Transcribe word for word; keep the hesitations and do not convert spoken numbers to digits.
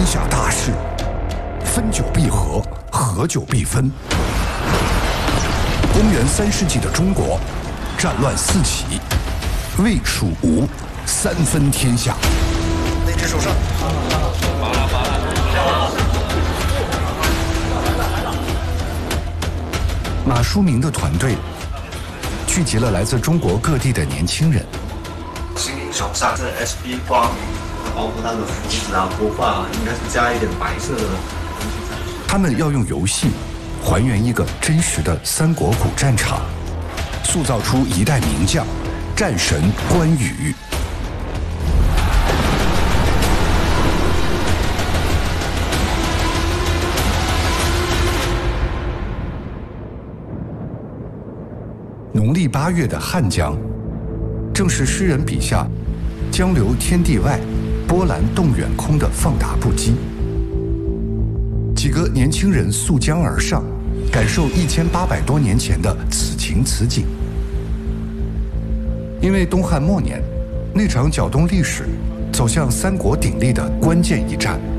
天下大事，分久必合，合久必分。公元三世纪的中国，战乱四起，魏、蜀、吴三分天下。 那只手上。 马书明的团队聚集了来自中国各地的年轻人。 新英雄上这 S B 光，包括他的胡子啊、头发啊，应该是加一点白色的东西在。 他们要用游戏还原一个真实的三国古战场，塑造出一代名将战神关羽。农历八月的汉江，正是诗人笔下“江流天地外，波澜动远空”的放大不羁。几个年轻人溯江而上，感受一千八百多年前的此情此景。因为东汉末年，那场搅动历史、走向三国鼎立的关键一战